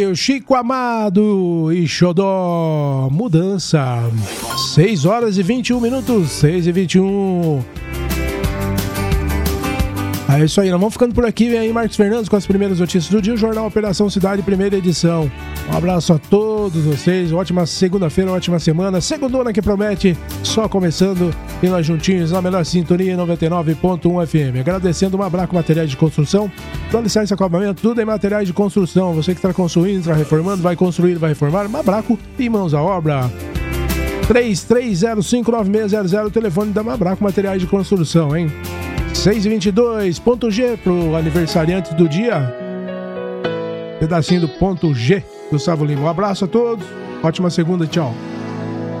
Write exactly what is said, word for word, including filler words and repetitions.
Chico Amado e Xodó, mudança. seis horas e vinte e um minutos, seis e vinte e um. É isso aí, nós vamos ficando por aqui. Vem aí Marcos Fernandes com as primeiras notícias do dia, o Jornal Operação Cidade, primeira edição. Um abraço a todos vocês, ótima segunda-feira, ótima semana. Segundona que promete, só começando, e nós juntinhos na melhor sintonia noventa e nove ponto um F M. Agradecendo o Mabraco Materiais de Construção, do alicerce acabamento, tudo em materiais de construção. Você que está construindo, está reformando, vai construir, vai reformar, Mabraco e mãos à obra. três três zero cinco nove seis zero zero, o telefone da Mabraco Materiais de Construção, hein? seis e vinte e dois, ponto G pro aniversariante do dia. Pedacinho do ponto G, Gustavo Lima. Um abraço a todos, ótima segunda, tchau.